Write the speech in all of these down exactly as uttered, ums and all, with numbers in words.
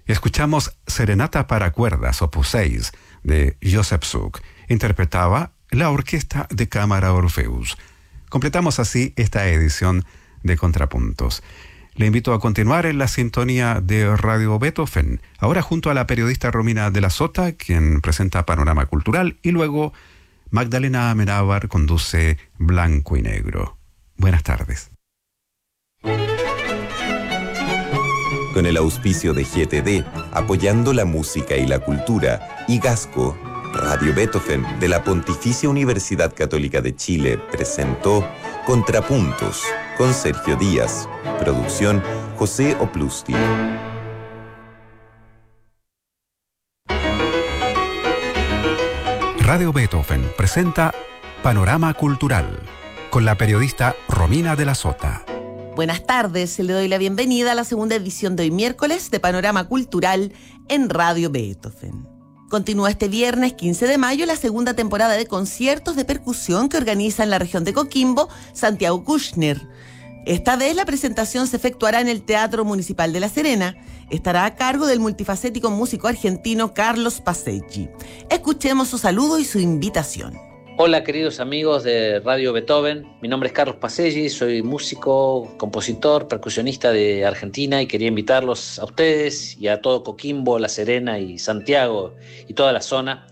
Escuchamos Serenata para cuerdas, opus seis, de Joseph Suk. Interpretaba la Orquesta de Cámara Orfeus. Completamos así esta edición de Contrapuntos. Le invito a continuar en la sintonía de Radio Beethoven, ahora junto a la periodista Romina de la Sota, quien presenta Panorama Cultural, y luego Magdalena Amenábar conduce Blanco y Negro. Buenas tardes. Con el auspicio de G T D, apoyando la música y la cultura, y Gasco, Radio Beethoven de la Pontificia Universidad Católica de Chile presentó Contrapuntos con Sergio Díaz. Producción José Oplusti. Radio Beethoven presenta Panorama Cultural con la periodista Romina de la Sota. Buenas tardes, le doy la bienvenida a la segunda edición de hoy miércoles de Panorama Cultural en Radio Beethoven. Continúa este viernes quince de mayo la segunda temporada de conciertos de percusión que organiza en la región de Coquimbo Santiago Kushner. Esta vez la presentación se efectuará en el Teatro Municipal de La Serena. Estará a cargo del multifacético músico argentino Carlos Paseggi. Escuchemos su saludo y su invitación. Hola queridos amigos de Radio Beethoven, mi nombre es Carlos Paseggi, soy músico, compositor, percusionista de Argentina y quería invitarlos a ustedes y a todo Coquimbo, La Serena y Santiago y toda la zona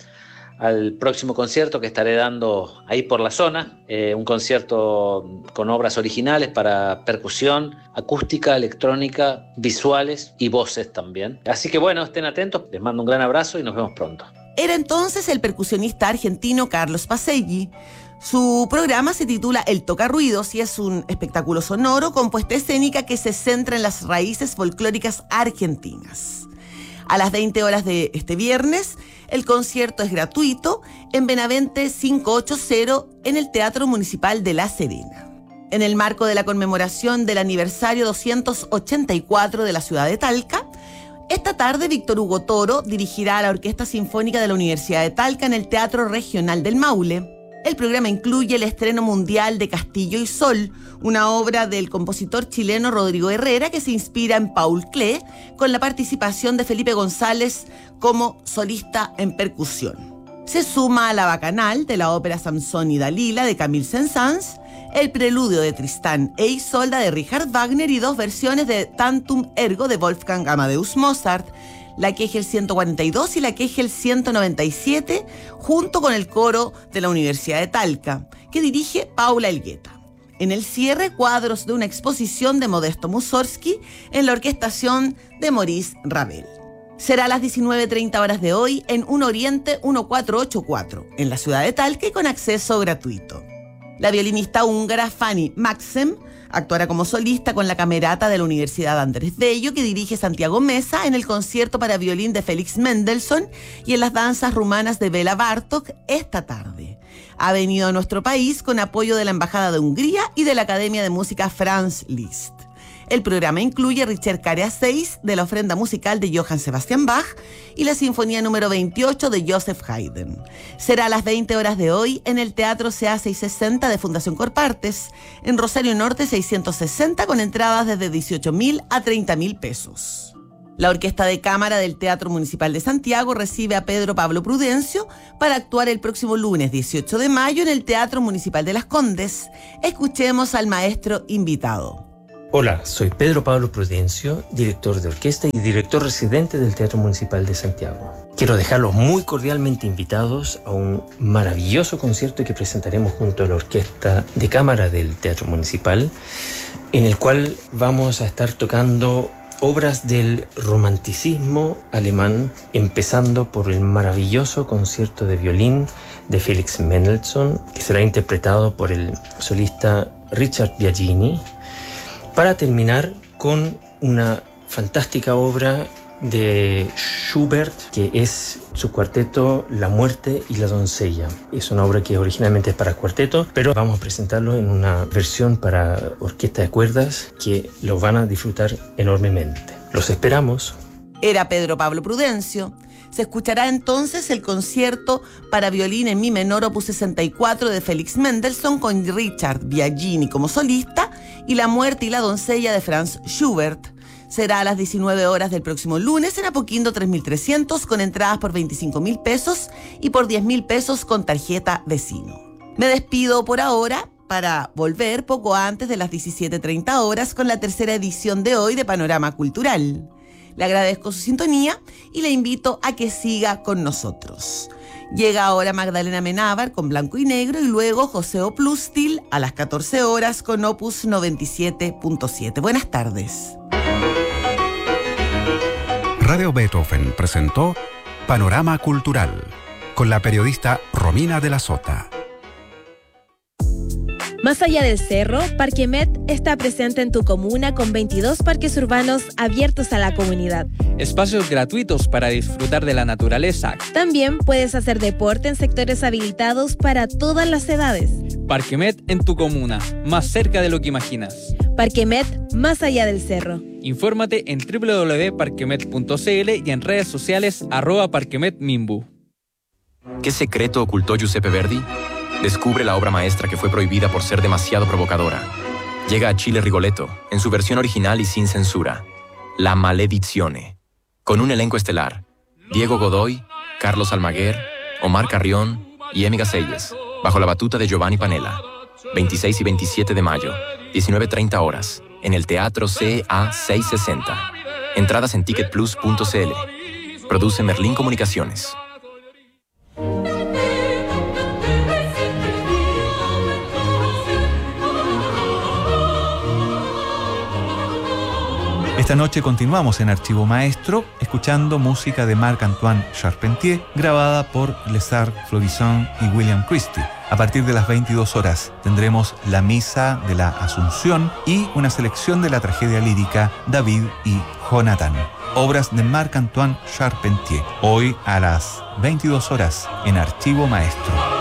al próximo concierto que estaré dando ahí por la zona, eh, un concierto con obras originales para percusión, acústica, electrónica, visuales y voces también. Así que bueno, estén atentos, les mando un gran abrazo y nos vemos pronto. Era entonces el percusionista argentino Carlos Paseggi. Su programa se titula El Tocarruidos y es un espectáculo sonoro con puesta escénica que se centra en las raíces folclóricas argentinas. A las veinte horas de este viernes, el concierto es gratuito en Benavente quinientos ochenta en el Teatro Municipal de La Serena. En el marco de la conmemoración del aniversario doscientos ochenta y cuatro de la ciudad de Talca, esta tarde Víctor Hugo Toro dirigirá a la Orquesta Sinfónica de la Universidad de Talca en el Teatro Regional del Maule. El programa incluye el estreno mundial de Castillo y Sol, una obra del compositor chileno Rodrigo Herrera que se inspira en Paul Klee, con la participación de Felipe González como solista en percusión. Se suma a la Bacanal de la ópera Samson y Dalila de Camille Saint-Saëns, el preludio de Tristán e Isolda de Richard Wagner y dos versiones de Tantum Ergo de Wolfgang Amadeus Mozart, la Kegel ciento cuarenta y dos y la Kegel ciento noventa y siete, junto con el coro de la Universidad de Talca, que dirige Paula Elgueta. En el cierre, cuadros de una exposición de Modesto Mussorgsky en la orquestación de Maurice Ravel. Será a las diecinueve treinta horas de hoy en Un Oriente catorce ochenta y cuatro, en la ciudad de Talca y con acceso gratuito. La violinista húngara Fanny Maxem actuará como solista con la camerata de la Universidad Andrés Bello, que dirige Santiago Mesa en el concierto para violín de Félix Mendelssohn y en las danzas rumanas de Bela Bartók esta tarde. Ha venido a nuestro país con apoyo de la Embajada de Hungría y de la Academia de Música Franz Liszt. El programa incluye Ricercarea seis de la ofrenda musical de Johann Sebastian Bach y la Sinfonía número veintiocho de Joseph Haydn. Será a las veinte horas de hoy en el Teatro C A seiscientos sesenta de Fundación Corpartes, en Rosario Norte seiscientos sesenta, con entradas desde dieciocho mil a treinta mil pesos. La Orquesta de Cámara del Teatro Municipal de Santiago recibe a Pedro Pablo Prudencio para actuar el próximo lunes dieciocho de mayo en el Teatro Municipal de Las Condes. Escuchemos al maestro invitado. Hola, soy Pedro Pablo Prudencio, director de orquesta y director residente del Teatro Municipal de Santiago. Quiero dejarlos muy cordialmente invitados a un maravilloso concierto que presentaremos junto a la Orquesta de Cámara del Teatro Municipal, en el cual vamos a estar tocando obras del romanticismo alemán, empezando por el maravilloso concierto de violín de Felix Mendelssohn, que será interpretado por el solista Richard Biagini, para terminar con una fantástica obra de Schubert, que es su cuarteto La Muerte y la Doncella. Es una obra que originalmente es para cuarteto, pero vamos a presentarlo en una versión para orquesta de cuerdas que lo van a disfrutar enormemente. Los esperamos. Era Pedro Pablo Prudencio. Se escuchará entonces el concierto para violín en mi menor opus sesenta y cuatro de Felix Mendelssohn con Richard Biagini como solista y La Muerte y la Doncella de Franz Schubert. será a las diecinueve horas del próximo lunes en Apoquindo tres mil trescientos, con entradas por veinticinco mil pesos y por diez mil pesos con tarjeta vecino. Me despido por ahora para volver poco antes de las diecisiete treinta horas con la tercera edición de hoy de Panorama Cultural. Le agradezco su sintonía y le invito a que siga con nosotros. Llega ahora Magdalena Menábar con Blanco y Negro y luego José Oplustil a las catorce horas con Opus noventa y siete punto siete. Buenas tardes. Radio Beethoven presentó Panorama Cultural con la periodista Romina de la Sota. Más allá del cerro, Parquemet está presente en tu comuna con veintidós parques urbanos abiertos a la comunidad. Espacios gratuitos para disfrutar de la naturaleza. También puedes hacer deporte en sectores habilitados para todas las edades. Parquemet en tu comuna, más cerca de lo que imaginas. Parquemet, más allá del cerro. Infórmate en doble u doble u doble u punto parquemet punto c l y en redes sociales arroba parquemetmimbu. ¿Qué secreto ocultó Giuseppe Verdi? Descubre la obra maestra que fue prohibida por ser demasiado provocadora. Llega a Chile Rigoletto, en su versión original y sin censura. La Maledizione. Con un elenco estelar. Diego Godoy, Carlos Almaguer, Omar Carrión y Emi Gaselles, bajo la batuta de Giovanni Panella. veintiséis y veintisiete de mayo, diecinueve treinta horas, en el Teatro C A seiscientos sesenta. Entradas en ticket plus punto c l. Produce Merlín Comunicaciones. Esta noche continuamos en Archivo Maestro, escuchando música de Marc-Antoine Charpentier, grabada por Lézard Florisson y William Christie. A partir de las veintidós horas tendremos la Misa de la Asunción y una selección de la tragedia lírica David y Jonathan, obras de Marc-Antoine Charpentier. Hoy a las veintidós horas en Archivo Maestro.